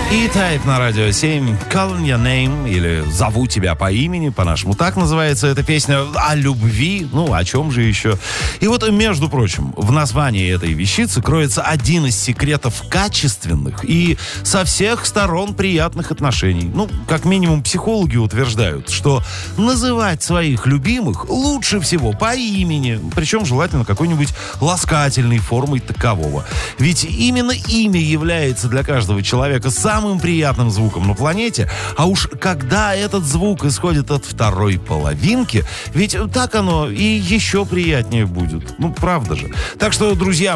И Type на радио 7. Calling Your Name, или Зову тебя по имени, по-нашему так называется эта песня, о любви, ну, о чем же еще. И вот, между прочим, в названии этой вещицы кроется один из секретов качественных и со всех сторон приятных отношений. Ну, как минимум, психологи утверждают, что называть своих любимых лучше всего по имени, причем желательно какой-нибудь ласкательной формой такового. Ведь именно имя является для каждого человека самым приятным звуком на планете, а уж когда этот звук исходит от второй половинки, ведь так оно и еще приятнее будет. Ну, правда же. Так что, друзья,